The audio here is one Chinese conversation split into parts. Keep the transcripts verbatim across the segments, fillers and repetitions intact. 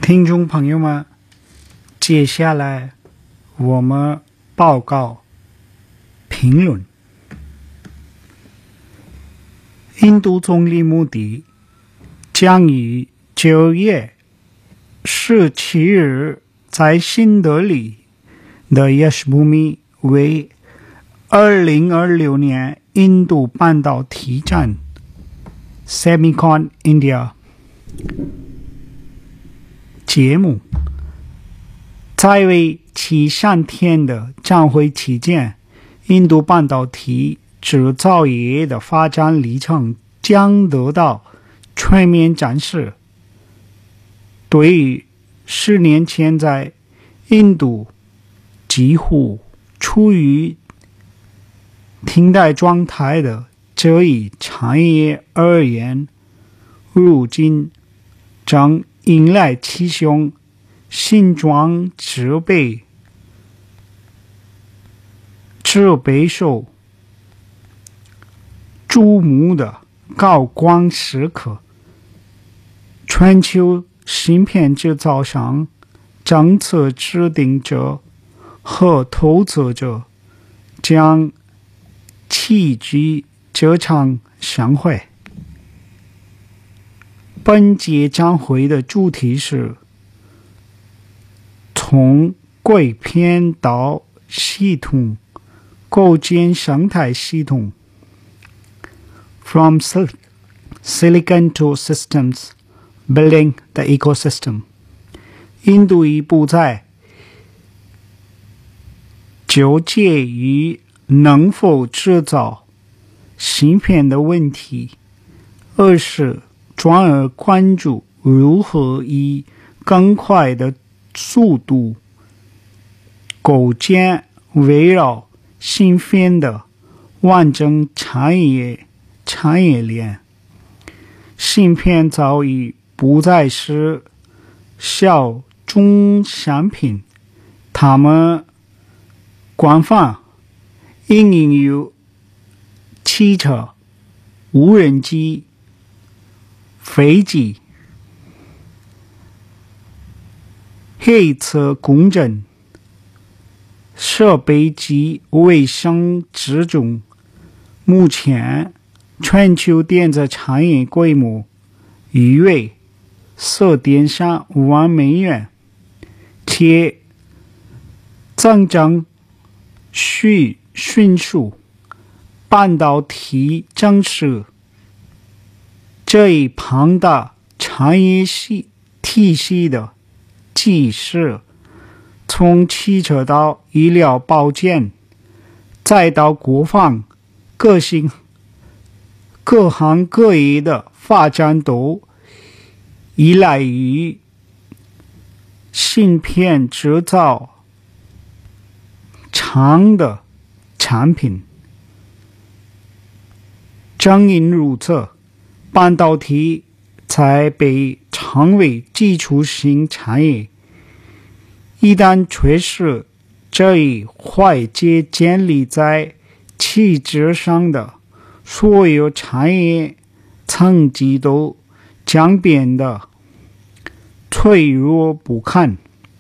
听众朋友们，接下来我们报告评论。印度总理莫迪将于九月十七日在新德里的 Yashbhoomi 为二零二六年印度半导体展 Semicon India 节目，在为期三天的展会期间，印度半导体制造业的发展历程将得到全面展示。对于十年前在印度几乎处于停摆状态的这一产业而言，如今正迎来其中新装制备这备受注目的高光时刻。全球芯片制造商、政策制定者和投资者将齐聚这场盛会。本届展会的主题是从硅片到系统构建生态系统 From Silicon to Systems Building the Ecosystem。 印度已不再纠结于能否制造芯片的问题，而是转而关注如何以更快的速度构建围绕芯片的完整产业产业链。芯片早已不再是小众产品，它们广泛应用于汽车、无人机、飞机、黑色共振设备及卫生之中。目前全球电子产业规模约为四点三万美元，且增长迅迅速。半导体正是这一庞大产业系体系的基石，从汽车到医疗保健，再到国防，各行各行各业的发展都依赖于芯片制造厂的产品。正因如此，半导体才被称为基础性产业。一旦缺失这一环节建立在其之上的所有产业层级都将变得脆弱不堪。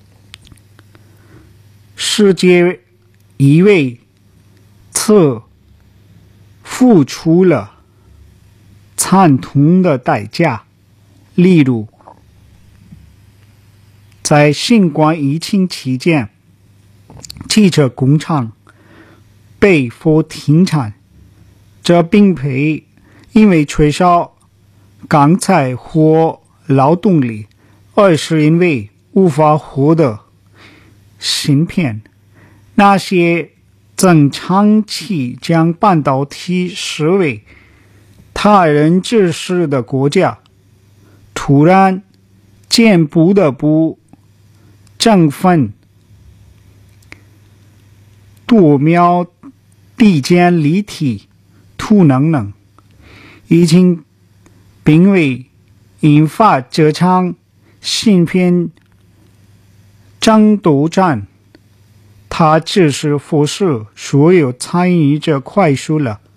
世界已为此付出了惨痛的代价。例如，在新冠疫情期间，汽车工厂被迫停产，这并非因为缺少钢材或劳动力，而是因为无法获得芯片。那些曾长期将半导体视为他人之事的国家，突然间不得不振奋多秒地间立体土能能，已经并未引发这场芯片争夺战，它只是迫使所有参与者快速了